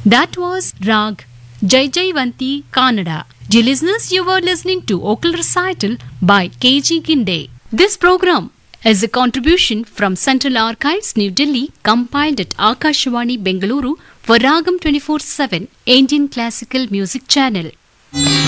That was Rag Jai Jaivanti Kannada. Dear listeners, you were listening to vocal recital by K.G. Ginde. This program is a contribution from Central Archives, New Delhi, compiled at Akashvani, Bengaluru for Ragam 24/7 Indian Classical Music Channel.